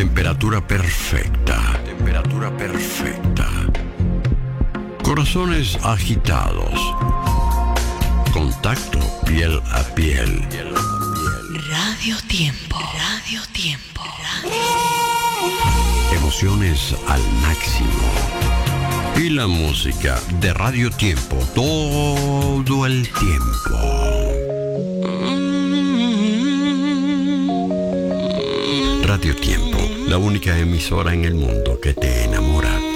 Temperatura perfecta. Temperatura perfecta. Corazones agitados. Contacto piel a piel. Radio Tiempo. Radio Tiempo. Emociones al máximo. Y la música de Radio Tiempo todo el tiempo. Radio Tiempo, la única emisora en el mundo que te enamora